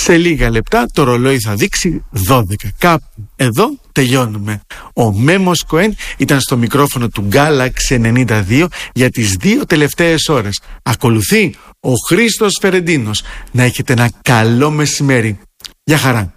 Σε λίγα λεπτά το ρολόι θα δείξει 12. Κάπου εδώ τελειώνουμε. Ο Μέμος Κοέν ήταν στο μικρόφωνο του Galaxy 92 για τις 2 τελευταίες ώρες. Ακολουθεί ο Χρήστος Φερεντίνος. Να έχετε ένα καλό μεσημέρι. Γεια χαρά.